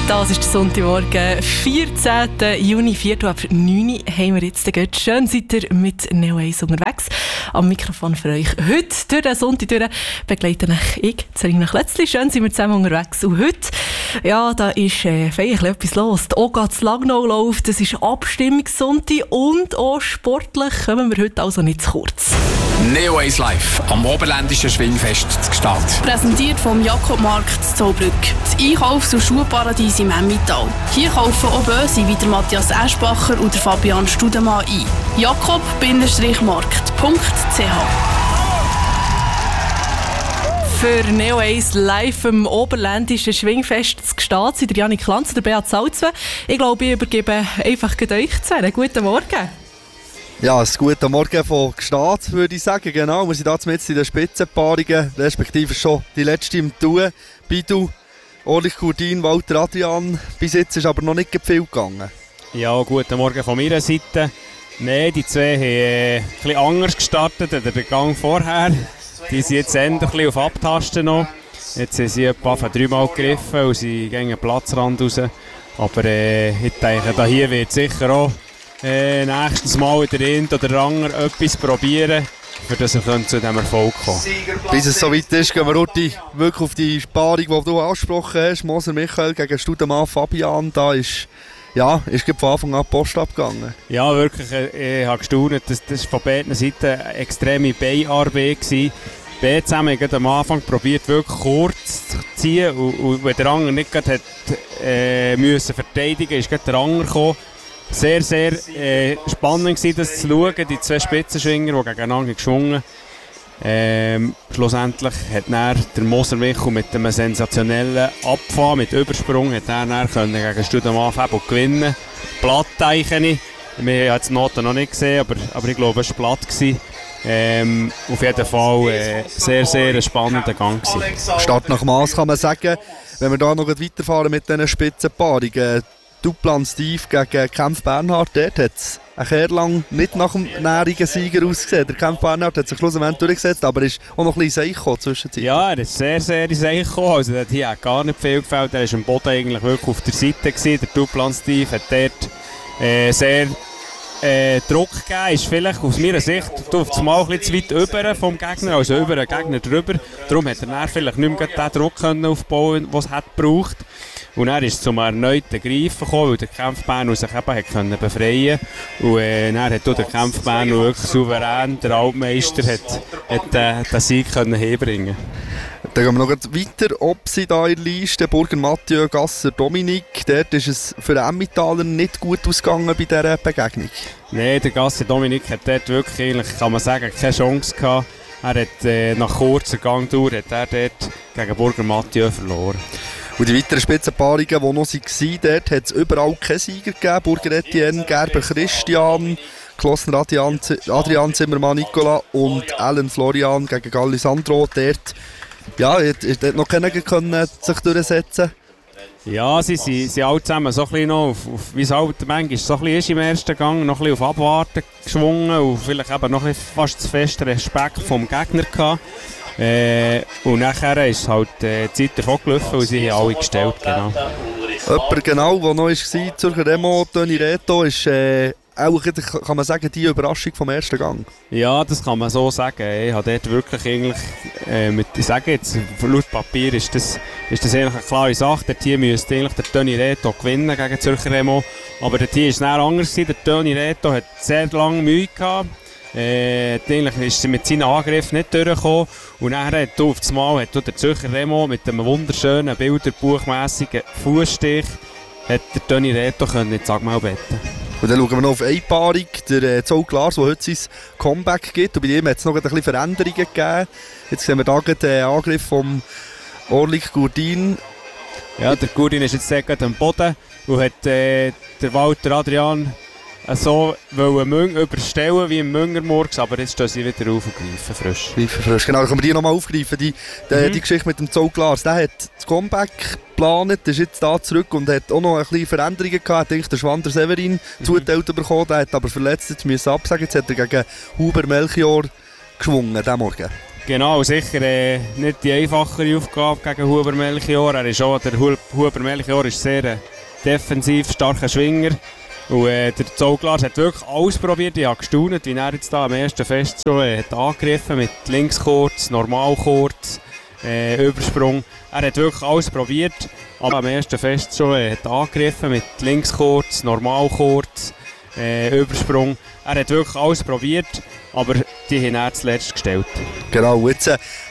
Das ist der Sonntagmorgen, 14. Juni, 4:09 haben wir jetzt. Schön seid ihr mit Neo 1 unterwegs. Am Mikrofon für euch heute durch den Sonntag begleite ich, Serena Klötzli. Schön sind wir zusammen unterwegs. Und heute, ja, da ist feierlich etwas los. Die OGA zu Langnau läuft, es ist Abstimmungssonntag und auch sportlich kommen wir heute also nicht zu kurz. Neo 1 Live am Oberländischen Schwingfest zu Gstaad. Präsentiert vom Jakobmarkt zu Zollbrück. Das Einkaufs- und Schuhparadies im Emmental. Hier kaufen auch Böse wie der Matthias Eschbacher und der Fabian Studemann ein. jakob-markt.ch. Für Neo 1 live im Oberländischen Schwingfest zu Gstaad sind Janik Lanz und der Beat Salzwe. Ich glaube, ich übergebe einfach euch zwei. Guten Morgen. Ja, ein guten Morgen von Gstaad, würde ich sagen. Genau, wir sind jetzt in den Spitzenpaarungen, respektive schon die letzte im Tun. Bidu, Orlik Gurdin, Walter Adrian. Bis jetzt ist aber noch nicht viel gegangen. Ja, guten Morgen von meiner Seite. Nein, die zwei haben ein bisschen anders gestartet als der Gang vorher. Die sind jetzt endlich auf Abtasten noch. Jetzt sind sie etwa 3-mal gegriffen und sie gehen den Platzrand raus. Aber ich denke, hier wird sicher auch nächstes Mal der eine oder der andere etwas probieren, für das wir zu diesem Erfolg kommen. Bis es soweit ist, gehen wir wirklich auf die Sparung, die du angesprochen hast. Moser Michael gegen Studemann Fabian. Da ist von Anfang an die Post abgegangen. Ja, wirklich. Ich habe gestaunt. Das war von beiden Seiten eine extreme Beinarbeit. Beide zusammen haben am Anfang probiert, wirklich kurz zu ziehen. Und wenn der andere nicht gerade müssen verteidigen musste, ist der andere gekommen. Sehr, sehr spannend war das zu schauen, die zwei Spitzenschwinger, die gegeneinander geschwungen haben. Schlussendlich hat dann der Moser Michael mit einem sensationellen Abfahren, mit Übersprung, hat er dann gegen Studemann Fabel gewinnen. Platt eigentlich. Wir haben die Noten noch nicht gesehen, aber ich glaube, es war platt. Auf jeden Fall sehr, sehr spannender Gang gewesen. Statt nach Maß kann man sagen, wenn wir da noch weiterfahren mit diesen Spitzenpaarungen. Duplan Steve gegen Kempf Bernhard, dort hat es eine Zeit lang nicht nach dem nährigen Sieger ausgesehen. Der Kempf Bernhard hat sich schlussendlich durchgesetzt, aber ist auch noch ein bisschen in Seich zwischenzeit. Ja, er ist sehr, sehr in Seich gekommen. Also, hier hat gar nicht viel gefällt. Er war am Boden eigentlich wirklich auf der Seite gewesen. Der Duplan Steve hat dort sehr Druck gegeben. Ist vielleicht aus meiner Sicht auf das Mal ein bisschen zu weit über vom Gegner, also über den Gegner drüber. Darum hat er dann vielleicht nicht mehr den Druck aufbauen, den es gebraucht. Und er ist zum erneuten Greifen gekommen, weil der Kempf-Bern sich eben befreien konnte. Und dann hat der Kempf-Bern wirklich souverän, der Altmeister, den Sieg herbringen. Dann gehen wir noch weiter, ob sie da in der Liste, Burger Mathieu, Gasser Dominik. Dort ist es für den Emmentaler nicht gut ausgegangen bei dieser Begegnung. Nein, der Gasser Dominik hat dort wirklich, kann man sagen, keine Chance gehabt. Er hat nach kurzer Gangtour hat er dort gegen Burger Mathieu verloren. Und die weiteren Spitzenpaarungen, die noch waren, dort hat es überall keinen Sieger gegeben. Burger Etienne, Gerber Christian, Klossner Adrian Zimmermann Nicola und Alan Florian gegen Galli Sandro. Dort hat noch keiner sich durchsetzen. Ja, sie sind alle zusammen so ein bisschen noch wie es halt manchmal so ein bisschen ist im ersten Gang, noch ein bisschen auf Abwarten geschwungen und vielleicht eben noch fast zu fest Respekt vom Gegner gehabt. Und nachher ist halt die Zeit davon gelaufen und sie haben alle gestellt. Genau. Jemand genau, der noch war, Zürcher Remo, Toni Reto, ist auch, kann man sagen, die Überraschung vom ersten Gang. Ja, das kann man so sagen. Ich habe dort wirklich eigentlich, ich sage jetzt, laut Papier ist das eigentlich eine klare Sache. Der Team müsste eigentlich der Toni Reto gewinnen gegen Zürcher Remo. Aber der Team ist dann anders gewesen. Der Toni Reto hat sehr lange Mühe gehabt. Eigentlich ist sie mit seinen Angriffen nicht durchgekommen. Und dann hat auf das Mal der Zürcher Remo mit einem wunderschönen, bilderbuchmässigen Fußstich der Toni Reto ins Sagmal betten. Und dann schauen wir noch auf eine Paarung, der Zoll Lars, der heute sein Comeback gibt. Und bei ihm hat es noch ein bisschen Veränderungen gegeben. Jetzt sehen wir hier den Angriff von Orlik Gurdin. Ja, der Gurdin ist jetzt gerade am Boden und hat der Walter Adrian so überstellen wie im Müngermurks, aber jetzt stehen sie wieder auf und greifen frisch. Genau, dann können wir die nochmal aufgreifen. Die Geschichte mit dem Zoll Lars, der hat das Comeback geplant, ist jetzt da zurück und hat auch noch ein bisschen Veränderungen gehabt. Hat der Schwander Severin zuteilt bekommen, der hat aber verletzt, jetzt müssen absagen. Jetzt hat er gegen Huber Melchior geschwungen, diesen Morgen. Genau, sicher nicht die einfachere Aufgabe gegen Huber Melchior. Der Huber Melchior ist sehr defensiv starker Schwinger. Und der Zoglars hat wirklich alles probiert. Ich habe gestaunt, wie er jetzt da am ersten Fest so hat angegriffen mit links kurz, normal kurz, Übersprung. Er hat wirklich alles probiert. Aber am ersten Fest schon hat angegriffen mit links kurz, normal kurz, Übersprung. Er hat wirklich alles probiert, aber die haben er zuletzt gestellt. Genau, jetzt